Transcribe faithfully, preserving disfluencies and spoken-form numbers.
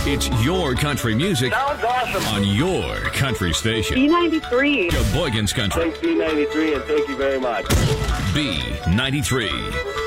It's your country music. Sounds awesome. On your country station. B ninety-three. Sheboygan's Country. Thanks, B ninety-three, and thank you very much. B ninety-three.